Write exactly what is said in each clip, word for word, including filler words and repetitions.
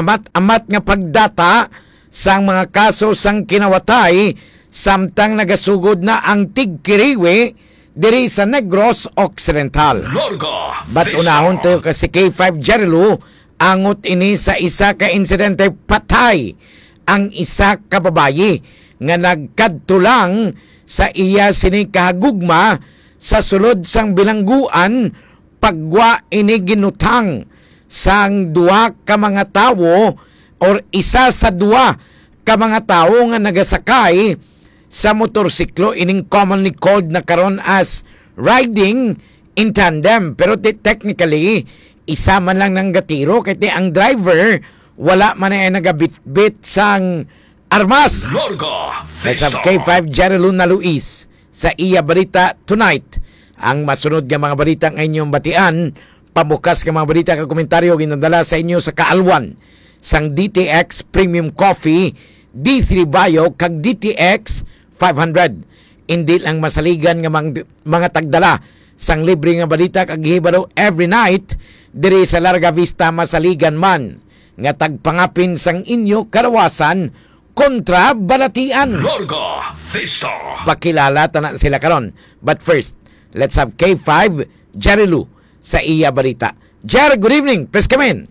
amat-amat nga pagdata sang mga kaso sang kinawatay samtang nagasugod na ang tigkiriwi diri sa Negros Occidental. But unahon tayo kasi K five Jerilu angot ini sa isa ka insidente patay ang isa ka babayi nga nagkadtulang sa iya sini kahagugma sa sulod sang bilangguan pagwa ini ginutang sang duha ka mga tawo or isa sa duha ka mga tawo nga nagasakay sa motorsiklo ining commonly called na karon as riding in tandem. Pero technically, isa man lang ng gatiro kaya ang driver wala man ay nagabitbit sang armas. Let's have K five Jerilu na Luis sa iya balita tonight. Ang masunod nga mga balita ng inyong batian, pabukas nga mga balita ka komentaryo ginadala sa inyo sa kaalwan sang D T X Premium Coffee, D three Bio kag D T X five hundred. Hindi lang masaligan nga mga, mga tagdala sang libre nga balita kag hibaro every night diri sa Larga Vista masaligan man nga tagpangapin sang inyo karawasan kontra balatian. Larga Vista. Pakilala tanan sila karon. But first, let's have K five Jerilu sa iya balita. Jer, good evening. Please come in.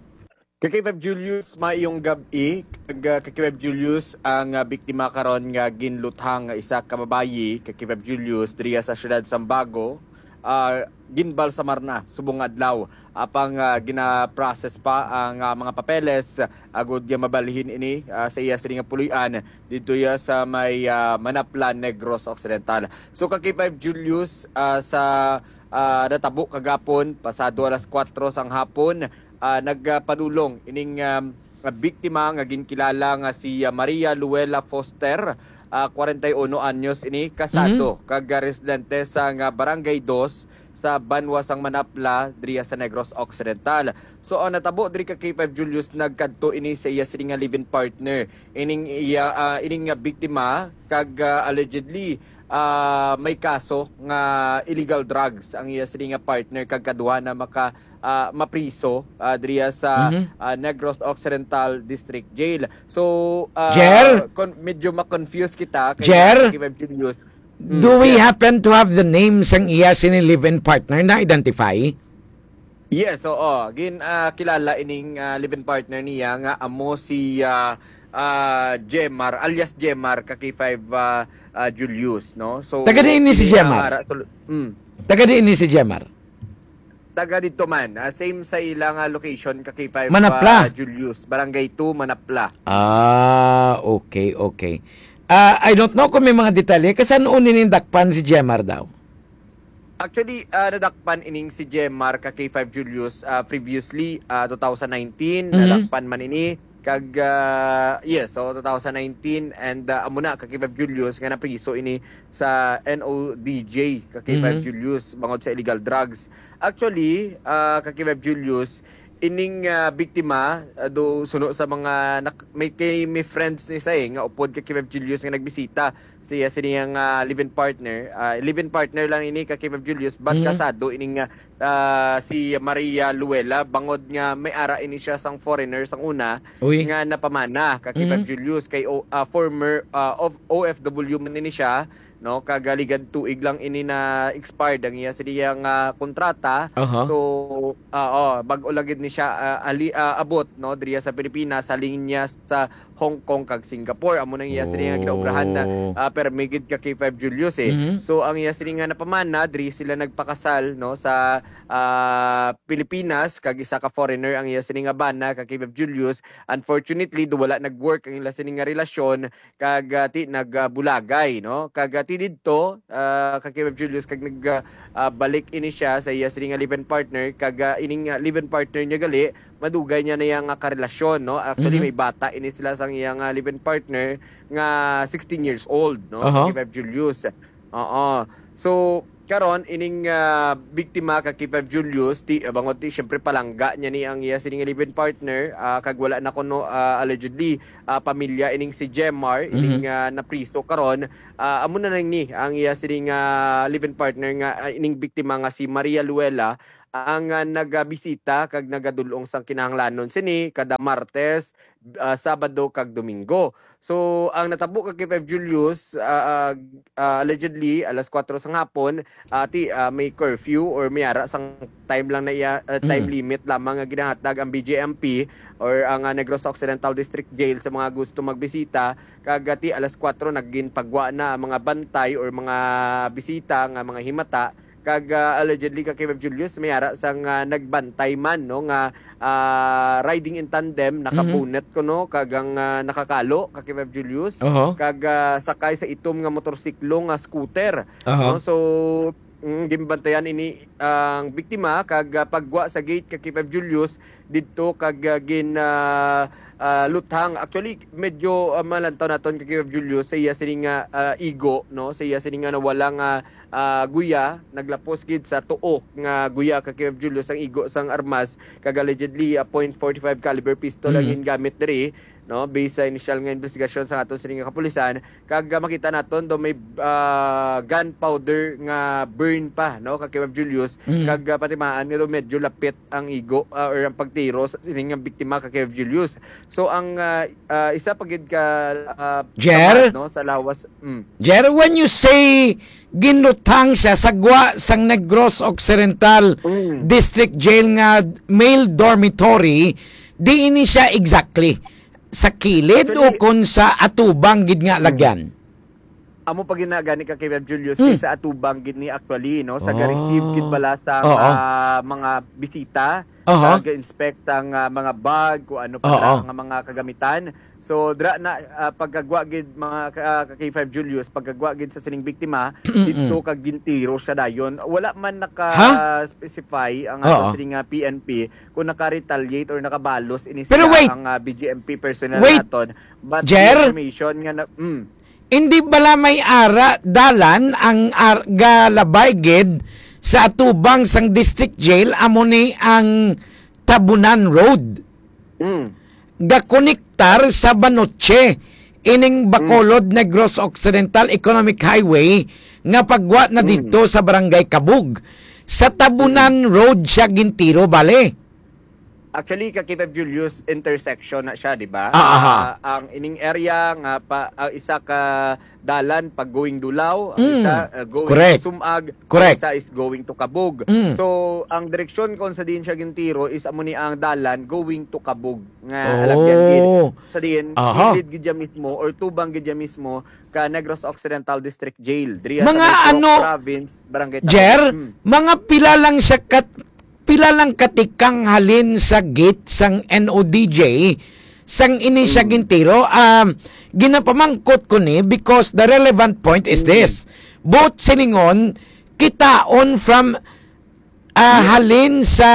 K five Julius, maayong gabi. Kag K five Julius ang uh, biktima karon nga ginluthang nga isa ka babayi, K five Julius diriya sa syudad Sambago. Uh, ginbal sa Marna, subong adlaw. Apang uh, gina-process pa ang uh, mga papeles agud uh, mabalhin ini uh, sa iya sini nga puloy-an dito ya sa may uh, Manapla, Negros Occidental. So K five Julius uh, sa uh, natabo kagapon pasado alas kwatro sang hapon. Uh, nagpadulong ining um, biktima nga ginkilala nga si uh, Maria Luella Foster, uh, forty-one anyos ini, kasado, mm-hmm. kag residente sa nga Barangay two sa Banwa sang Manapla diriya sa Negros Occidental. So ang uh, natabo diri ka K five Julius nagkadto ini sa iya sini nga live-in partner ining iya uh, ining nga biktima kag uh, allegedly uh, may kaso nga illegal drugs ang iya sini nga partner kag kaduha na maka Uh, mapriso uh, diriya sa mm-hmm. uh, Negros Occidental District Jail. So, uh, Jer? Con- medyo ma-confuse kita. Jer? Mm, do we yeah. happen to have the names ng iya sini live-in partner na identify? Yes, oo. Oh, gin uh, kilala ining uh, live-in partner niya nga amo si uh, uh, Jemar alias Jemar ka K five uh, uh, Julius, no? So taga diin ni si Jemar. Uh, mm. Taga diin ni si Jemar. Taga dito man, uh, same sa ilang uh, location ka K five Manapla. Uh, Julius, Barangay two Manapla. Ah, okay, okay. Uh, I don't know kung may mga detalye kasi noon ninindakpan si Jemar daw. Actually, uh, nadakpan ining si Jemar ka K five Julius uh, previously uh, twenty nineteen, mm-hmm. nadakpan man ini kag uh, yes, so twenty nineteen and uh, amo na ka K five Julius nga napriso ini sa N O D J ka K five mm-hmm. Julius bangod sa illegal drugs. Actually, uh, ka K five Julius ining uh, biktima uh, do suno sa mga nak- may kay may friends ni sa eh, nga upod ka K five Julius nga nagbisita siya sa niyang uh, live-in partner. Uh, live-in partner lang ini ka K five Julius but mm-hmm. kasado ining uh, si Maria Luella bangod nga may ara ini siya sang foreigner sang una. Uy. Nga napamana ka K five mm-hmm. Julius kay uh, former uh, of O F W man ini siya, no, kagaligad tuig lang ini na expired ang iya siyang uh, kontrata. Uh-huh. So uh, oh, bag-o lagid ni siya uh, ali, uh, abot, no, diriya sa Pilipinas sa linya sa Hong Kong kag Singapore. Amo nang iya oh. siyang ginaubrahan na uh, permigid ka K five Julius eh. Mm-hmm. So ang iya siyang napamana diri sila nagpakasal, no, sa uh, Pilipinas kag isa ka foreigner ang iya siyang bana ka K five Julius. Unfortunately do wala nag-work ang ila siyang relasyon kag uh, ti nagbulagay, no, kag uh, ti didto uh, ka K five Julius kag nag uh, balik ini siya sa iya siyang live-in partner kag uh, ining uh, live-in partner niya gali madugay niya na yang uh, karelasyon, no. Actually mm-hmm. may bata ini sila sang iyang uh, live-in partner nga sixteen years old, no, uh-huh. K five Julius. Oo. So karon ining uh, biktima ka K five Julius ti uh, bangot ti syempre palangga niya ni ang iya sining live-in partner uh, kag wala na kuno uh, allegedly uh, pamilya ining si Jemar ining mm-hmm. uh, napriso karon uh, amo na nang ni ang iya sining uh, live-in partner nga uh, ining biktima nga si Maria Luella ang uh, nagabisita kag nagadulong sang kinahanglanon sini kada Martes, uh, Sabado kag Domingo. So ang natabo kag kay five Julius uh, uh, uh, allegedly alas kwatro sang hapon ati uh, may curfew or may ara sang time lang na iya, uh, time Mm. limit lamang nga ginahatag ang B J M P or ang uh, Negros Occidental District Jail sa mga gusto magbisita. Kag ati alas kwatro naggin pagwa na ang mga bantay or mga bisita nga mga himata. Kag uh, allegedly kay five Julius may ara sang uh, nagbantay man no nga uh, riding in tandem nakabunet ko no kag ang uh, nakakalo kay five Julius Oho. kag uh, sakay sa itom nga motorsiklo nga scooter Oho. no. So mm, gimbantayan ini ang biktima kag uh, pagwa sa gate kay five Julius didto kag uh, gin uh, uh, luthang. Actually medyo uh, malantaw naton kay five Julius sa iya sini nga uh, igo no, sa iya sini nga nawala nga uh, guya naglapos gid sa tuo nga guya kay five Julius ang igo sang armas kag allegedly a point four five caliber pistol Mm. ang gingamit diri no, based sa initial nga investigasyon sa aton sining nga kapulisan. Kag uh, makita naton do may uh, gunpowder nga burn pa no kay five Julius. Mm. Kag uh, patimaan nga do medyo lapit ang igo uh, or ang pagtiro sa sining nga biktima kay five Julius. So ang uh, uh, isa pagid ka uh, Jer? tapat, no sa lawas mm. Jer, when you say ginlutang siya sa gwa sang Negros Occidental Mm. District Jail nga male dormitory, di ini siya exactly sa kilid o Actually- kung sa atubang gid nga lagyan. Amo pag ginagani ka kay Web Julius Mm. kay sa atubang gid ni actually no sa Oh. ga-receive gid bala sa Oo. ah, mga bisita, Aha. ga-inspect ang ah, mga bag kung ano pa Oo. ang mga kagamitan. So dra na ah, pagkagwa gid mga uh, kay five Julius pagkagwa gid sa sining biktima dito kag gintiro siya dayon. Wala man naka-specify ang Oo. ato sining nga P N P kung naka-retaliate or nakabalos ini Pero sila wait. ang ah, B G M P personnel Wait. naton. But Jer? the information nga na, mm, Hindi bala may ara dalan ang ar, galabay gid sa atubang sang district jail amo ni ang Tabunan Road. mm. Gakonektar sa Banoche ining Bacolod Negros Occidental Economic Highway nga pagwa na dito sa Barangay Kabug. Sa Tabunan Road siya gintiro bale. Actually, kay five Julius intersection na siya, di ba? Ah, aha. Ah, ang ining area nga pa ang isa ka dalan pag going Dulaw, ang Mm. isa uh, going Correct. to Sumag, Correct. ang isa is going to Kabug. Mm. So, ang direksyon kung sa din siya gintiro is amo ni ang dalan going to Kabug nga Oh. alagyan gid. Sa din Aha. gilid gid siya mismo or tubang gid siya mismo ka Negros Occidental District Jail. Diri Mga sa Metro ano, Province, Barangay Tabuk. Jer, Mm. mga pila lang siya kat pila lang katikang halin sa gate sang N O D J sang ini siya gintiro. Um, ginapamangkot ko ni because the relevant point is this. Both siningon kitaon from uh, halin sa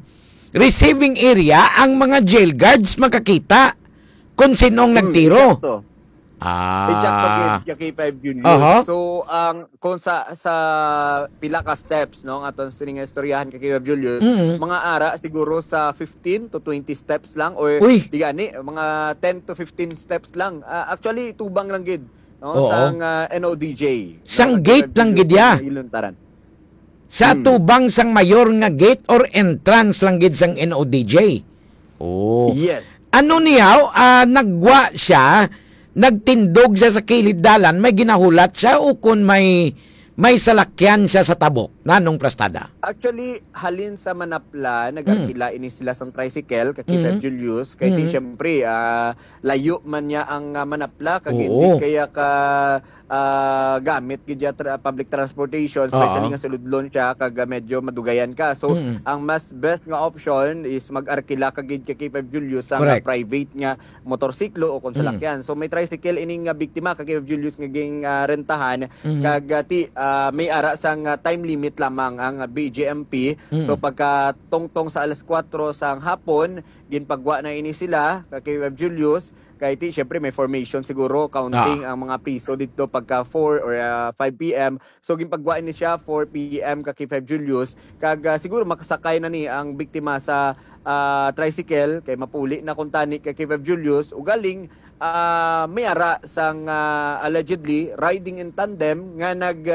receiving area ang mga jail guards makakita kung sinong nagtiro. Exacto. Ah. Exact pag kay five Julius. Aha. So ang kung sa sa pila ka steps no ang aton sining istoryahan kay five Julius, Mm. mga ara siguro sa fifteen to twenty steps lang or Uy. di gani mga ten to fifteen steps lang. Ah, actually tubang lang gid no Oo. sang ah, N O D J. Sang No, kay gate five lang Julius gid ya. nga iluntaran. Sa Hmm. tubang sang mayor nga gate or entrance lang gid sang N O D J. Oh. Yes. Ano niyaw, ah, nagwa siya, nagtindog siya sa kilid dalan, may ginahulat siya o kung may may salakyan siya sa tabok nanong plastada. Actually, halin sa Manapla, nag-arkila ini sila sa tricycle, kay Peter Mm. Julius, kay Mm. siyempre, ah, layo man niya ang ah, Manapla, kag Oo. hindi kaya ka ah, gamit gidya tra- public transportation, especially Oo. nga suludlon siya, kag ah, medyo madugayan ka. So, Mm. ang mas best nga option is mag-arkila kagid kay Peter Julius sa Correct. private nga motorsiklo o kung Mm. salakyan. So, may tricycle ining nga biktima, kay Peter Julius nga ging ah, rentahan, Mhm. kag ah, ti, ah, may ara sang ah, time limit lamang ang ah, B J M P. Mm. So pagka tungtong sa alas kwatro sang hapon, ginpagwa na ini sila kay Web Julius. Kay ti syempre may formation siguro counting ang mga piso dito pagka four or ah, five P M. So ginpagwa ini siya four P M kay Web Julius. Kag ah, siguro makasakay na ni ang biktima sa ah, tricycle kay mapuli na kung tani kay Web Julius ugaling ah, may ara sang ah, allegedly riding in tandem nga nag ah,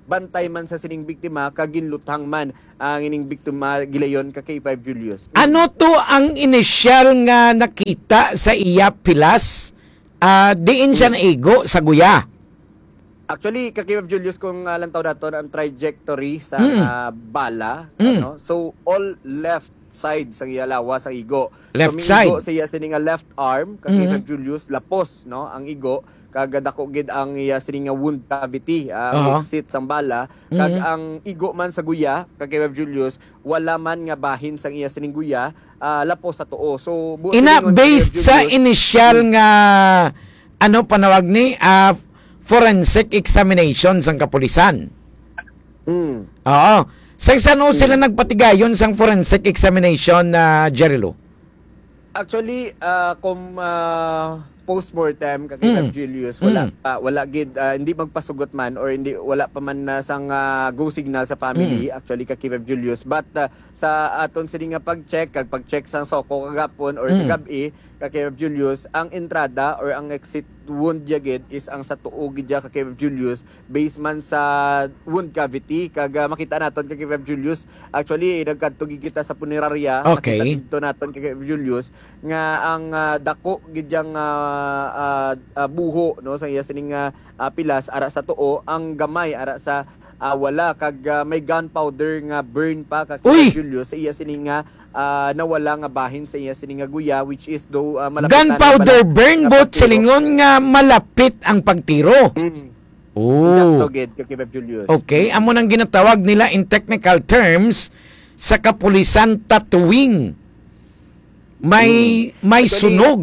bantay man sa sining biktima kaginlutang man ang ining biktima gilayon ka K five Julius. Ano to ang inisyal nga nakita sa iya pilas? Ah, diin siya naigo sa guya. Actually, ka K five Julius kung uh, lantaw naton ang trajectory sa Mm. ah, bala, Mm. ano? So all left side sa iya lawa sa igo. Left so, may igo side. sa iya sininga left arm ka K five Julius lapos no ang igo kagadako gid ang iya sininga wound cavity Uh-huh. ang exit sang bala kag Mhm. ang igo man sa guya ka K five Julius wala man nga bahin sang iya sining guya ah, lapos sa tuo. So buot Ina siningon based K five sa Julius, inisyal nga ano panawag ni ah, forensic examination sang kapulisan. mm, Oo. Sa saan sila nagpatigayon sang forensic examination na Jerry Lou? Actually, uh, kung uh, post-mortem kay K five Mm. Julius, wala Mm. pa, wala gid uh, hindi magpasugot man or hindi wala pa man na sang uh, go signal sa family actually kay K five Julius, but uh, sa aton sini nga pag-check kag pag-check sang soko kagapon or Mm. kagabi kay K five Julius, ang entrada or ang exit wound niya gid is ang sa tuo gid niya kay K five Julius based man sa wound cavity kag uh, makita naton kay K five Julius actually nagkadto gid kita sa punerarya Okay. nakita dito naton kay K five Julius nga ang ah, dako gid yang ah, ah, ah, buho no sa iya sining ah, ah, pilas ara sa tuo ang gamay ara sa ah, wala kag ah, may gunpowder nga burn pa kay Uy! Julius sa iya sining nga ah, nawala nga bahin sa iya sining nga guya which is do uh, malapit Gunpowder burn both silingon nga malapit ang pagtiro. Mm. Oh. Gid kay K five Julius. Okay, amo nang ginatawag nila in technical terms sa kapulisan tattooing. May may Actually, sunog.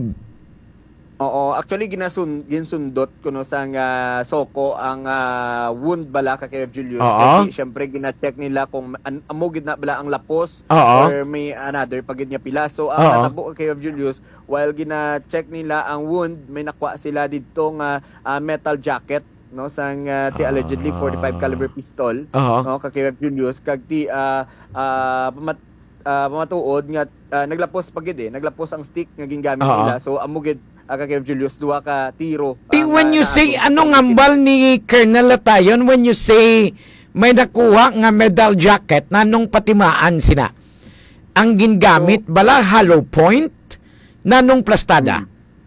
Oo, actually ginasun ginsundot kuno sa nga soko ang ah, wound bala ka kay Julius. Oo. Kasi syempre gina-check nila kung an, amo gid na bala ang lapos Oo. or may another pagid nga pila. So Oo. ang natabo kay Julius while gina-check nila ang wound, may nakuha sila didto nga ah, metal jacket no sang ah, ti allegedly forty-five caliber pistol Oo. no kay Julius kag ti ah, ah, pamat, ah, pamatuod nga ah, naglapos pagid eh naglapos ang stick nga gingamit Oo. nila. So amo gid aga kay Julius duha ka tiro. Di, ang, when ah, you naagong say, sa anong pagkikita. ambal ni Colonel Latayon, when you say may nakuha nga medal jacket, nanong patimaan sina? Ang gingamit, bala hollow point, nanong plastada?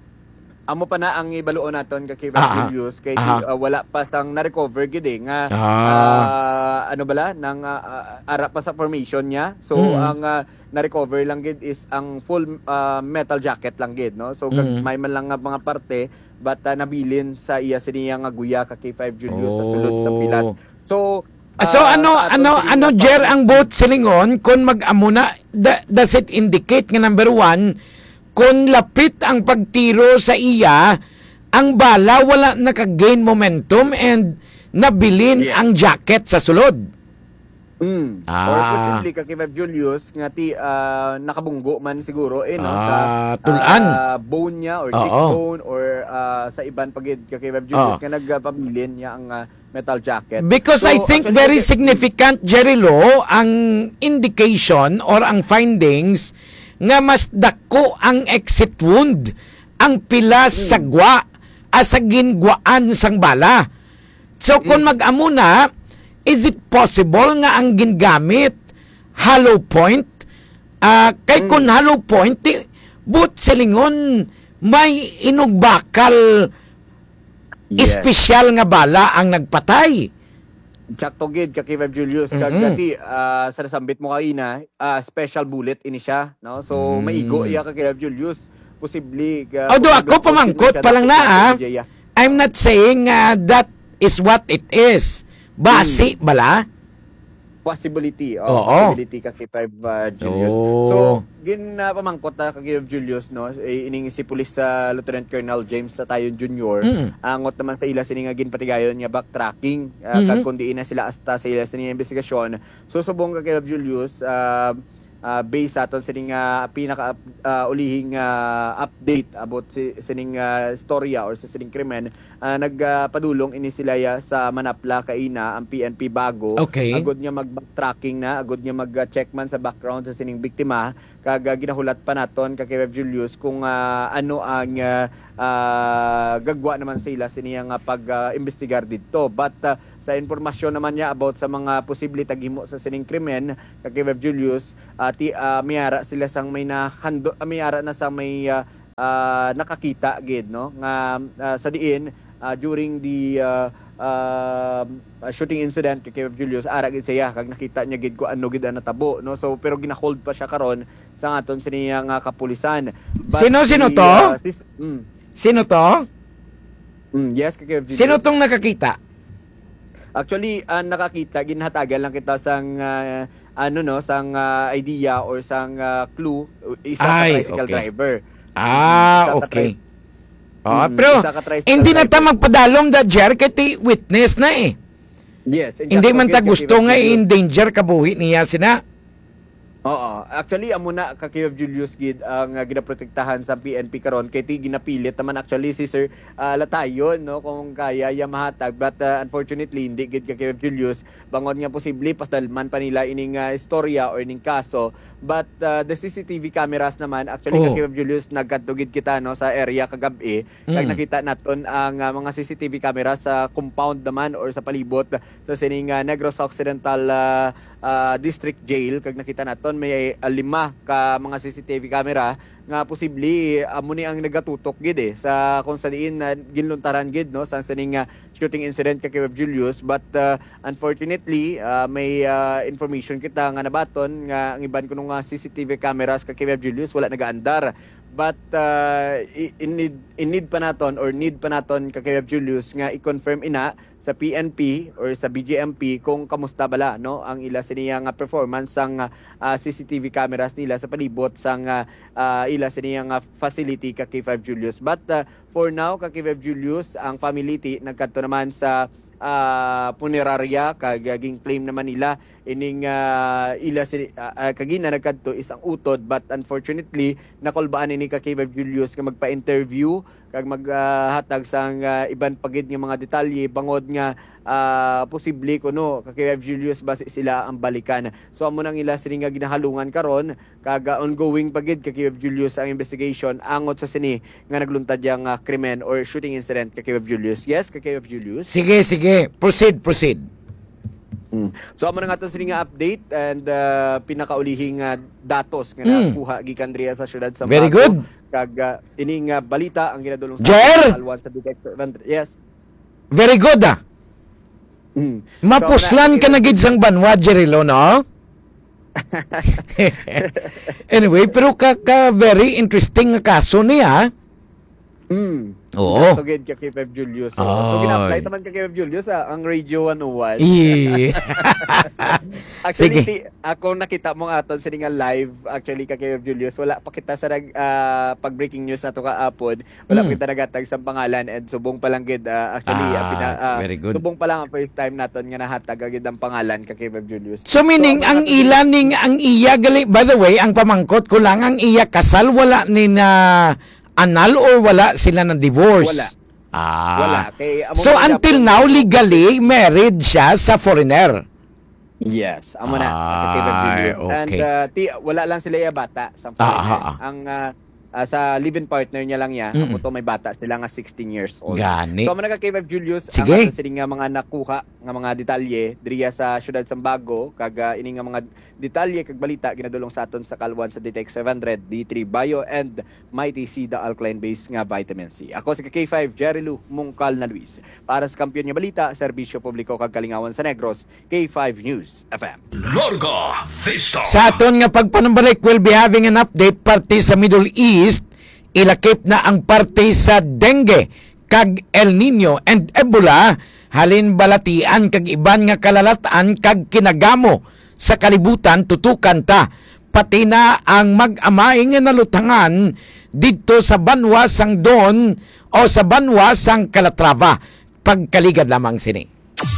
Amo pa na ang ibaluon naton kay Ah, Julius kay ah. uh, wala pa sang na-recover gid eh nga Ah. ah, ano bala nang ah, ah, ara pa sa formation niya. So Mm. ang ah, na-recover lang gid is ang full ah, metal jacket lang gid no. So Mm. may man lang nga mga parte but ah, nabilin sa iya siniya nga guya ka K five Julius sa sulod sa pilas. So Ah, so ah, ano sa aton ano sining ano nga Jer pag- ang boat silingon kung mag-amo na da- does it indicate nga number one kung lapit ang pagtiro sa iya ang bala wala naka-gain momentum and nabilin Yes. ang jacket sa sulod. Mm. Ah. Or possibly ka kay Feb Julius nga ti ah, nakabunggo man siguro eh no sa Ah, tulan. ah, bone niya or Oo. cheekbone or ah, sa iban pagid ka kay Feb Julius Oo. nga nagpabilin niya ang ah, metal jacket. Because So, I think actually, very kasi- significant, Jerry Lo, ang indication or ang findings nga mas dako ang exit wound, ang pilas Hmm. sa gwa, asa gingwaan sang bala. So kung Hmm. mag-amo na, is it possible nga ang gingamit hollow point? Ah, kay Hmm. kung hollow point, di, but silingon may inugbakal Yes. espesyal nga bala ang nagpatay. Sakto gid ka kay Feb Julius Mhm. kag dati ah, sa nasambit mo kaina ah, special bullet ini siya no. So Mm. maigo iya ka kay Feb Julius posible ka. Although ako pamangkot pa lang na, ah. I'm not saying uh, that is what it is. Basi bala? Possibility. Oh, Oo. possibility ka kay Five uh, Julius. Oo. So, gin uh, pamangkot na kay Julius no, eh, ining si Police sa Lieutenant Colonel James sa Tayon Junior Mm. Angot naman sa ila sini nga ginpatigayon nga backtracking uh, Mhm. kag kundi na sila hasta sa ila sini investigasyon. So subong ka kay Julius uh, uh, based sa aton sining uh, pinaka uh, ulihing uh, update about si sining uh, storya or sa sining krimen, uh, nagpadulong uh, ini sila ya sa Manapla kaina ang P N P bago. Okay. Agod niya mag-backtracking na, agod niya mag-check man sa background sa sining biktima, kag uh, ginahulat pa naton kay Rev Julius kung uh, ano ang uh, uh, gagwa naman sila siniyang uh, pag-imbestigar uh, dito. But uh, sa informasyon naman niya about sa mga posible taghimo sa sining krimen kay Rev Julius, uh, ti uh, mayara sila sang may nahando uh, mayara na sang may uh, uh, nakakita gid no nga uh, sa diin uh, during the uh, uh, shooting incident kay Rev Julius, ara gid siya kag nakita niya gid ko ano gid ang natabo no. So pero gina-hold pa siya karon sa aton siniyang uh, kapulisan. But Sino sino the, to? Uh, sis, mm, Sino to? mm, yes kay Rev Julius. Sino tong nakakita? Actually, uh, nakakita, ginhatagan lang kita sang uh, ano no, sang uh, idea or sang uh, clue, isa ka Ay, tricycle okay. driver. Ah, Isa ka okay. tri- Oh, Mm, pero isa ka tricycle hindi na ta driver. magpadalom da Jer kay witness na eh. Yes. and Hindi just man ta forget, gusto Rev nga Julius. i-endanger kabuhi niya sina. Oo. Actually, amo na ka kay Rev Julius gid ang uh, ginaprotektahan sa P N P karon kay ti ginapilit naman actually si Sir uh, Latayon no kung kaya ya mahatag, but uh, unfortunately hindi gid ka kay Rev Julius bangon nga posible pasdalman pa nila ining uh, istorya or ining kaso. But uh, the C C T V cameras naman actually Oh. ka kay Rev Julius nagkatugid kita no sa area kagabi kag Mm. nakita naton ang uh, mga C C T V cameras sa compound naman or sa palibot sa sining uh, Negros Occidental uh, uh, District Jail. Kag nakita naton may uh, lima ka mga C C T V camera nga posible amo ni ang nagatutok gid eh sa kung sa diin uh, ginluntaran gid no sa sining uh, shooting incident kay Rev Julius. But uh, unfortunately uh, may uh, information kita nga nabaton nga ang iban kuno nga C C T V cameras kay Rev Julius wala nagaandar. But uh, in need in need pa naton or need pa naton kay Rev Julius nga i-confirm ina sa P N P or sa B J M P kung kamusta bala no ang ila siniya nga performance sang uh, C C T V cameras nila sa palibot sang uh, uh, ila siniya nga facility kay Rev Julius. But uh, for now kay Rev Julius ang family ti nagkadto naman sa uh, punerarya kag gaging claim naman nila ining uh, ila si uh, uh, kagina nagkadto is ang utod. But unfortunately nakolbaan ini ka kay Rev Julius nga magpa-interview kag maghatag uh, sang uh, iban pagid nga mga detalye bangod nga uh, posible kuno kay Rev Julius base sila ang balikan. So amo nang ila sini nga ginahalungan karon kag uh, ongoing pagid kay Rev Julius ang investigation angot sa sini nga nagluntad yang uh, krimen or shooting incident kay Rev Julius. Yes kay Rev Julius. Sige, sige. Proceed, proceed. Mm. So amo na nga sini nga update and uh, pinakaulihing uh, datos nga Mm. nakuha gikan diya sa syudad sa Very good. Kag uh, ining uh, balita ang ginadulong sa Jer! Alwan sa detector. Yes. Very good ah. Mm. Mapuslan So, ka na gid sang banwa Jerilo no? Anyway, pero ka, ka very interesting nga kaso niya. Mm. Oo. So gid kay Rev Julius. So, Ay. so gina-apply naman kay Rev Julius ah, ang Radio one oh one. Eh. Actually, Sige. ti, ako nakita mo nga aton sa nga live actually kay Rev Julius. Wala pa kita sa nag ah, pag-breaking news nato kaapod. Wala Mm. pa kita nagatag sa pangalan and subong pa lang gid ah, actually Ah, ah, pina, ah, very good. subong pa lang ang first time naton nga nahatag gid ang pangalan kay Rev Julius. So meaning So, ang ila ning ang iya gali, by the way, ang pamangkot ko lang ang iya kasal wala ni na anal or wala sila na divorce. Wala. Ah. Wala kay amo So man until dapat- now legally married siya sa foreigner. Yes, amo na Ay, kay Rev Julius. okay. And uh, ti, wala lang sila ya bata sa Ah, ah, foreigner. ah. Ang uh, uh, sa live-in partner niya lang niya, Mm-mm. amo to may bata sila nga sixteen years old. Gani. So amo na kay Rev Julius Sige. ang ato sila nga mga nakuha nga mga detalye diriya sa syudad Sambago kag uh, ini nga mga detalye kag balita ginadulong sa aton sa Kalwan sa Detect seven hundred D three Bio and Mighty C the alkaline base nga vitamin C. Ako si K five Jerry Lu Mungkal na Luis. Para sa kampiyon nga balita, serbisyo publiko kag kalingawan sa Negros, K five News F M. Larga Vista. Sa aton nga pagpanambalik, we'll be having an update parte sa Middle East. Ilakip na ang parte sa dengue, kag El Nino and Ebola, halin balatian kag iban nga kalalataan kag kinagamo sa kalibutan tutukan ta. Pati na ang mag-amay nga nalutangan dito sa Banwa sang Don o sa Banwa sang Calatrava. Pagkaligad lamang sini. Mag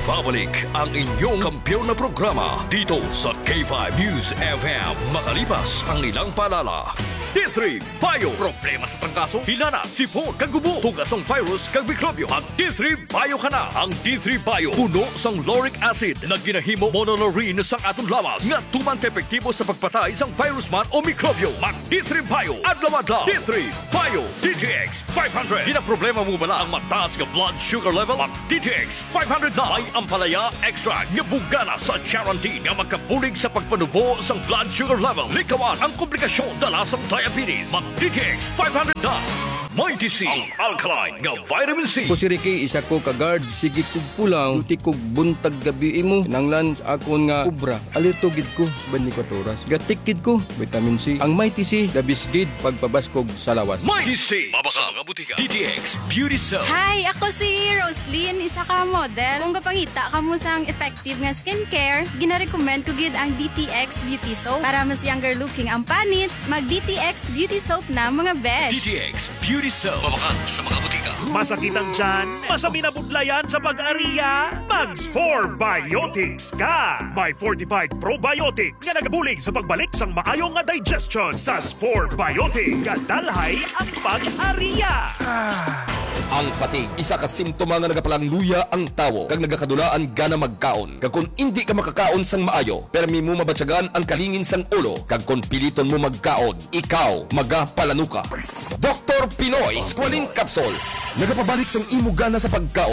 Nagbabalik ang inyong kampiyon na programa dito sa K five News F M makalipas ang ilang paalala. D three Bio. Problema sa trangkaso, hilana, sipon, kagubo, tugas ang virus, kag mikrobyo. Ang D three Bio ka na. Ang D three Bio, puno sang lauric acid na ginahimo monolaurin sang atong lawas nga tumang epektibo sa pagpatay sang virus man o mikrobyo. Mag D three Bio, adlaw-adlaw. D three Bio, D T X five hundred. Di na problema mo bala ang mataas nga blood sugar level? Mag D T X five hundred na. May ampalaya extra nga bugana sa guarantee nga magkabulig sa pagpanubo sang blood sugar level. Likawan ang komplikasyon dala sa diabetes. Mag D T X five hundred na. May T C, ang alkaline nga vitamin C. Ko si Ricky, isa ko ka-guard, sige kog pulang, uti kog buntag gabi imo. Nanglan sa akon nga ubra, alerto gid ko sa twenty-four oras. Gatik gid ko, vitamin C. Ang May T C, labis gid pagpabaskog sa lawas. May T C, mabaka nga butika. D T X Beauty Soap. Hi, ako si Roslyn, isa ka model. Kung kapangita ka mo sang effective nga skincare, gina-recommend ko gid ang D T X Beauty Soap. Para mas younger looking ang panit, mag D T X Beauty Soap na mga besh. D T X Beauty Soap. Mabaka sa mga butika. Masakit ang tiyan? Masami na budlayan sa pag-ariya? Mags four Biotics ka! May fortified probiotics nga nagabulig sa pagbalik sang maayo nga digestion sa four Biotics. Kadalhay ang pag-ariya! Ang fatigue, isa ka simptoma nga nagapalang ang tawo kag nagakadulaan gana magkaon. Kag kung hindi ka makakaon sang maayo, permi mo mabatyagan ang kalingin sang ulo kag kung piliton mo magkaon, ikaw magapalanuka. Doktor Pinoy Squalene Capsule. Nagapabalik sang imo gana sa pagkaon.